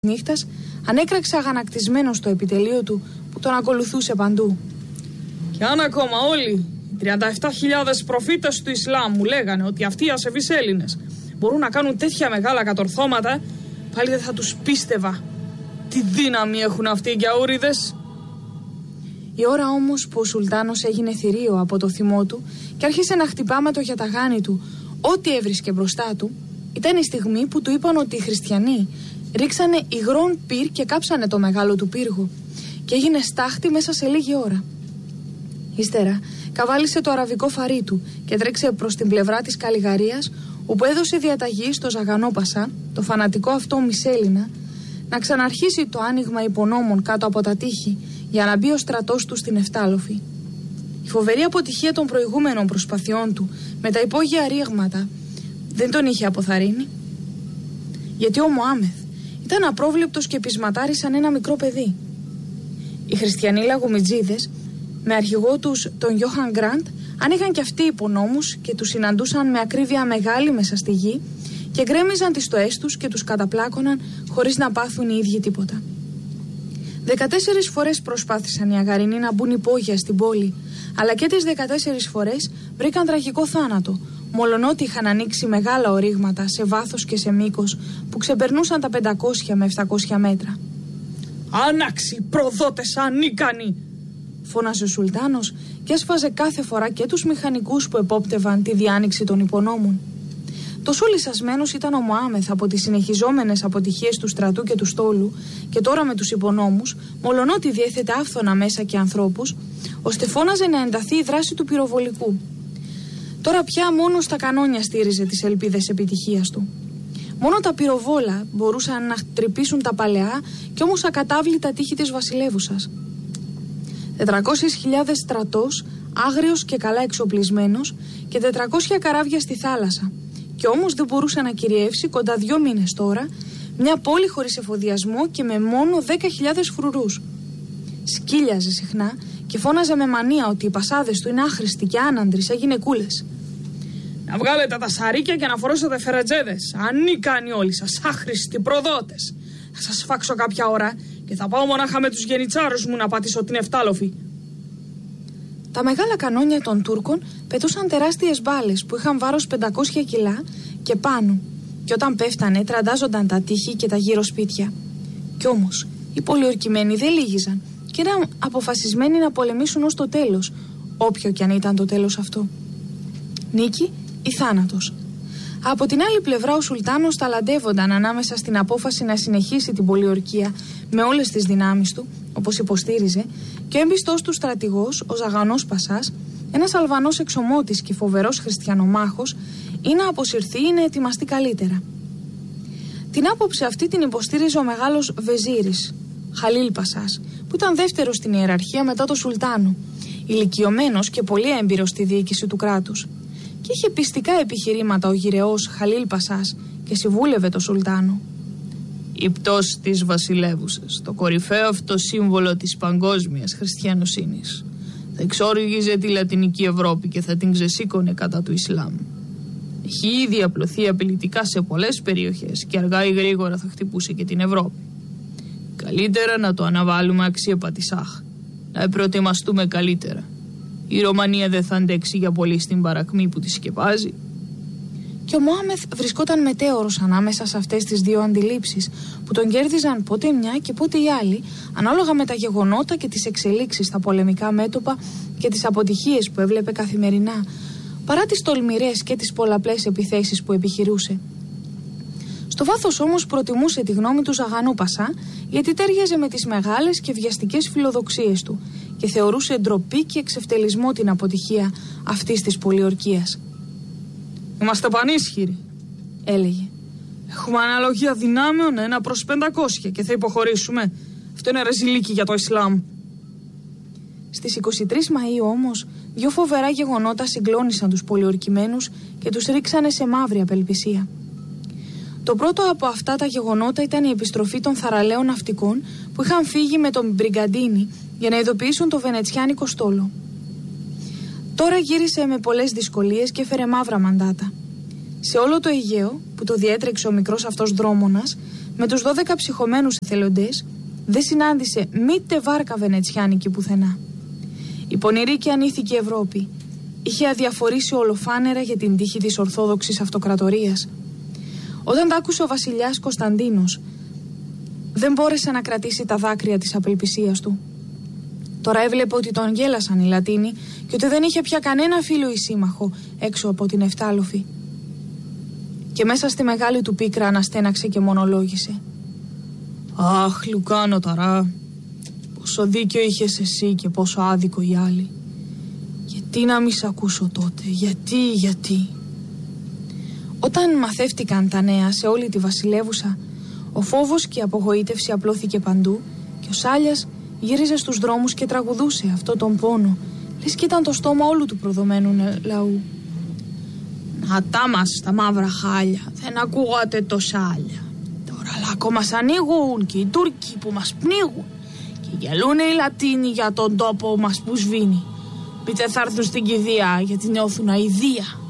νύχτας ανέκραξε αγανακτισμένο στο επιτελείο του που τον ακολουθούσε παντού. Και αν ακόμα όλοι οι 37.000 προφήτες του Ισλάμ μου λέγανε ότι αυτοί οι ασεβείς Έλληνες μπορούν να κάνουν τέτοια μεγάλα κατορθώματα, πάλι δεν θα τους πίστευα. Τι δύναμη έχουν αυτοί οι γιαούριδες. Η ώρα όμως που ο Σουλτάνος έγινε θηρίο από το θυμό του και άρχισε να χτυπά με το γιαταγάνι του ό,τι έβρισκε μπροστά του, ήταν η στιγμή που του είπαν ότι οι χριστιανοί ρίξανε υγρών πυρ και κάψανε το μεγάλο του πύργο και έγινε στάχτη μέσα σε λίγη ώρα. Ύστερα καβάλισε το αραβικό φαρί του και τρέξε προς την πλευρά της Καλιγαρίας, όπου έδωσε διαταγή στο Ζαγανό Πασά, το φανατικό αυτό μισέλληνα, να ξαναρχίσει το άνοιγμα υπονόμων κάτω από τα τείχη για να μπει ο στρατός του στην Εφτάλοφη. Η φοβερή αποτυχία των προηγούμενων προσπαθειών του με τα υπόγεια ρήγματα δεν τον είχε αποθαρρύνει, γιατί ο Μωάμεθ ήταν απρόβλεπτος και πεισματάρης σαν ένα μικρό παιδί. Οι χριστιανοί λαγομιτζίδες, με αρχηγό τους τον Γιόχαν Γκραντ, άνοιγαν κι αυτοί υπονόμους και τους συναντούσαν με ακρίβεια μεγάλη μέσα στη γη και γκρέμιζαν τις στοές τους και τους καταπλάκωναν χωρίς να πάθουν οι ίδιοι τίποτα. 14 φορές προσπάθησαν οι Αγαρινοί να μπουν υπόγεια στην πόλη, αλλά και τις 14 φορές βρήκαν τραγικό θάνατο, μολονότι είχαν ανοίξει μεγάλα ορίγματα σε βάθος και σε μήκος που ξεπερνούσαν τα 500 με 700 μέτρα. «Άναξι, προδότες ανίκανοι!» φώνασε ο Σουλτάνος και έσφαζε κάθε φορά και τους μηχανικούς που επόπτευαν τη διάνοιξη των υπονόμων. Τόσο λυσασμένος ήταν ο Μωάμεθ από τις συνεχιζόμενες αποτυχίες του στρατού και του στόλου και τώρα με τους υπονόμους, μολονότι διέθετε άφθονα μέσα και ανθρώπους, ώστε φώναζε να ενταθεί η δράση του πυροβολικού. Τώρα πια μόνο στα κανόνια στήριζε τις ελπίδες επιτυχίας του. Μόνο τα πυροβόλα μπορούσαν να τρυπήσουν τα παλαιά και όμως ακατάβλητα τείχη της βασιλεύουσας. 400.000 στρατός, άγριος και καλά εξοπλισμένος, και 400 καράβια στη θάλασσα. Και όμως δεν μπορούσε να κυριεύσει κοντά 2 μήνες τώρα μια πόλη χωρίς εφοδιασμό και με μόνο 10.000 φρουρούς. Σκύλιαζε συχνά και φώναζε με μανία ότι οι πασάδες του είναι άχρηστοι και άναντροι σαν γυναικούλες. «Να βγάλετε τα σαρίκια και να φορέσετε φερετζέδες. Ανίκανοι όλοι σας, άχρηστοι προδότες. Θα σας φάξω κάποια ώρα και θα πάω μονάχα με τους γενιτσάρους μου να πατήσω την Εφτάλοφη». Τα μεγάλα κανόνια των Τούρκων πετούσαν τεράστιες μπάλες που είχαν βάρος 500 κιλά και πάνω, και όταν πέφτανε τραντάζονταν τα τείχη και τα γύρω σπίτια. Κι όμως οι πολιορκημένοι δεν λύγιζαν και ήταν αποφασισμένοι να πολεμήσουν ως το τέλος, όποιο κι αν ήταν το τέλος αυτό. Νίκη ή θάνατος. Από την άλλη πλευρά ο Σουλτάνος ταλαντεύονταν ανάμεσα στην απόφαση να συνεχίσει την πολιορκία με όλες τις δυνάμεις του, όπως υποστήριζε, και ο έμπιστος του στρατηγός, ο Ζαγανός Πασάς, ένας Αλβανός εξωμότης και φοβερός χριστιανομάχος, ή να αποσυρθεί ή να ετοιμαστεί καλύτερα. Την άποψη αυτή την υποστήριζε ο μεγάλος Βεζίρης, Χαλίλ Πασάς, που ήταν δεύτερος στην ιεραρχία μετά το Σουλτάνο, ηλικιωμένος και πολύ έμπειρος στη διοίκηση του κράτους. Και είχε πιστικά επιχειρήματα ο γυρεός Χαλίλ Πασάς και συμβούλευε το Σουλτάνο. «Η πτώση της βασιλεύουσας, το κορυφαίο αυτό σύμβολο της παγκόσμιας χριστιανοσύνης, θα εξόργιζε τη Λατινική Ευρώπη και θα την ξεσήκωνε κατά του Ισλάμ. Έχει ήδη απλωθεί απειλητικά σε πολλές περιοχές και αργά ή γρήγορα θα χτυπούσε και την Ευρώπη. Καλύτερα να το αναβάλουμε αξίεπα τη ΣΑΧ, να προετοιμαστούμε καλύτερα. Η Ρωμανία δεν θα αντέξει για πολύ στην παρακμή που τη σκεπάζει». Και ο Μωάμεθ βρισκόταν μετέωρος ανάμεσα σε αυτές τις δύο αντιλήψεις που τον κέρδιζαν πότε μια και πότε η άλλη, ανάλογα με τα γεγονότα και τις εξελίξεις στα πολεμικά μέτωπα και τις αποτυχίες που έβλεπε καθημερινά, παρά τις τολμηρές και τις πολλαπλές επιθέσεις που επιχειρούσε. Στο βάθος όμως προτιμούσε τη γνώμη του Ζαγανού Πασά, γιατί τέριαζε με τις μεγάλες και βιαστικές φιλοδοξίες του και θεωρούσε ντροπή και εξευτελισμό την αποτυχία αυτής της πολιορκίας. «Είμαστε πανίσχυροι», έλεγε. «Έχουμε αναλογία δυνάμεων 1/500 και θα υποχωρήσουμε. Αυτό είναι ρεζιλίκι για το Ισλάμ». Στις 23 Μαΐου όμως, 2 φοβερά γεγονότα συγκλώνησαν τους πολιορκημένους και τους ρίξανε σε μαύρη απελπισία. Το πρώτο από αυτά τα γεγονότα ήταν η επιστροφή των θαραλέων ναυτικών που είχαν φύγει με τον Μπριγκαντίνη για να ειδοποιήσουν το βενετσιάνικο στόλο. Τώρα γύρισε με πολλές δυσκολίες και έφερε μαύρα μαντάτα. Σε όλο το Αιγαίο, που το διέτρεξε ο μικρός αυτός δρόμονας, Με τους 12 ψυχωμένους εθελοντές δεν συνάντησε μήτε βάρκα βενετσιάνικη πουθενά. Η πονηρή και ανήθικη Ευρώπη είχε αδιαφορήσει ολοφάνερα για την τύχη της Ορθόδοξης Αυτοκρατορίας. Όταν τα άκουσε ο βασιλιάς Κωνσταντίνος, δεν μπόρεσε να κρατήσει τα δάκρυα της απελπισίας του. Τώρα έβλεπε ότι τον γέλασαν οι Λατίνοι και ότι δεν είχε πια κανένα φίλο ή σύμμαχο έξω από την Εφτάλοφη. Και μέσα στη μεγάλη του πίκρα αναστέναξε και μονολόγησε. «Αχ, Λουκάνο Ταρά, πόσο δίκιο είχες εσύ και πόσο άδικο οι άλλοι. Γιατί να μη σ' ακούσω τότε, γιατί». Όταν μαθεύτηκαν τα νέα σε όλη τη βασιλεύουσα, ο φόβος και η απογοήτευση απλώθηκε παντού και ο Σάλιας γύριζε στους δρόμους και τραγουδούσε αυτό τον πόνο, λες και ήταν το στόμα όλου του προδομένου λαού. «Να τα μας τα μαύρα χάλια, δεν ακούγατε το Σάλια. Τώρα λάκκο μας ανοίγουν και οι Τούρκοι που μας πνίγουν και γελούν οι Λατίνοι για τον τόπο μας που σβήνει. Πείτε θα έρθουν στην κηδεία γιατί νιώθουν αηδία».